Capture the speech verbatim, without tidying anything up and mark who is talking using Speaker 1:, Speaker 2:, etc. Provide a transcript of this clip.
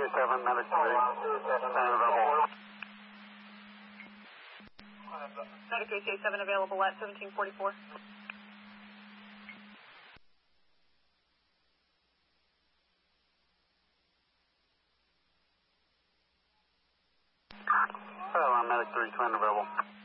Speaker 1: seven, medic three, and available.
Speaker 2: Medic three two seven available at seventeen forty-four.
Speaker 1: Hello, medic three, twin available.